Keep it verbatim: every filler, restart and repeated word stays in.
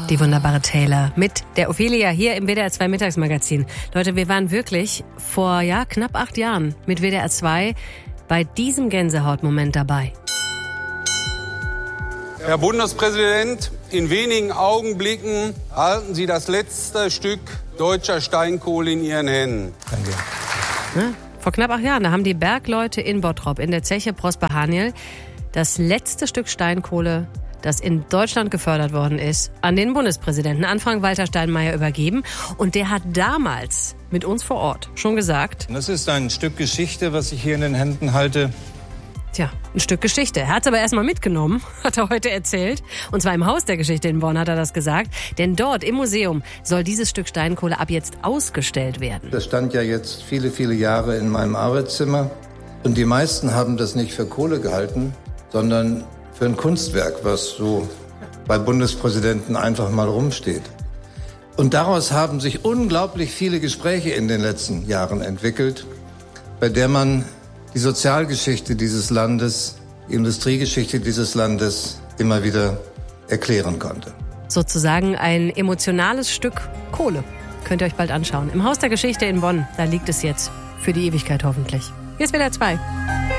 Die wunderbare Taylor mit der Ophelia hier im W D R zwei Mittagsmagazin. Leute, wir waren wirklich vor ja knapp acht Jahren mit W D R zwei bei diesem Gänsehautmoment dabei. Herr Bundespräsident, in wenigen Augenblicken halten Sie das letzte Stück deutscher Steinkohle in Ihren Händen. Danke. Ja, vor knapp acht Jahren, da haben die Bergleute in Bottrop in der Zeche Prosper Haniel das letzte Stück Steinkohle, das in Deutschland gefördert worden ist, an den Bundespräsidenten, an Frank-Walter Steinmeier übergeben. Und der hat damals mit uns vor Ort schon gesagt: Das ist ein Stück Geschichte, was ich hier in den Händen halte. Tja, ein Stück Geschichte. Er hat es aber erstmal mitgenommen, hat er heute erzählt. Und zwar im Haus der Geschichte in Bonn hat er das gesagt. Denn dort im Museum soll dieses Stück Steinkohle ab jetzt ausgestellt werden. Das stand ja jetzt viele, viele Jahre in meinem Arbeitszimmer. Und die meisten haben das nicht für Kohle gehalten, sondern für ein Kunstwerk, was so bei Bundespräsidenten einfach mal rumsteht. Und daraus haben sich unglaublich viele Gespräche in den letzten Jahren entwickelt, bei der man die Sozialgeschichte dieses Landes, die Industriegeschichte dieses Landes immer wieder erklären konnte. Sozusagen ein emotionales Stück Kohle. Könnt ihr euch bald anschauen. Im Haus der Geschichte in Bonn, da liegt es jetzt. Für die Ewigkeit hoffentlich. Hier ist W D R zwei.